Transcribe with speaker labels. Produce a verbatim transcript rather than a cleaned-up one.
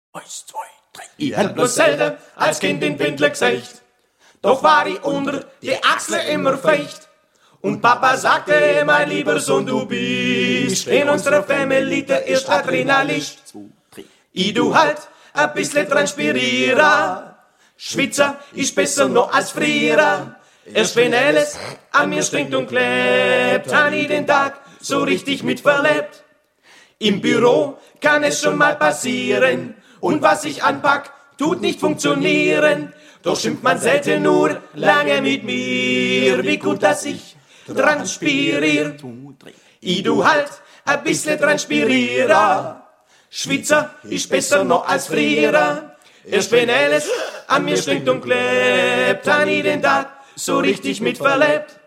Speaker 1: Eins, zwei, drei. Ich hab bloß selten als Kind den Windler gesagt, doch war ich unter die Achsel immer feucht. Und Papa sagte, mein lieber Sohn, du bist in unserer Familie der erste Adrenalist. Ich du halt ein bisschen transpirieren, Schwitzer ist besser noch als früher. Erst wenn alles an mir stinkt und klebt, han ich den Tag so richtig mitverlebt. Im Büro kann es schon mal passieren, und was ich anpack, tut nicht funktionieren. Doch schimpft man selten nur lange mit mir, wie gut, dass ich transpirier. Ich du halt ein bisschen transpirieren, Schwitzer ist besser noch als früher. Erst wenn alles an mir stinkt und klebt, han ich den Tag so richtig mitverlebt.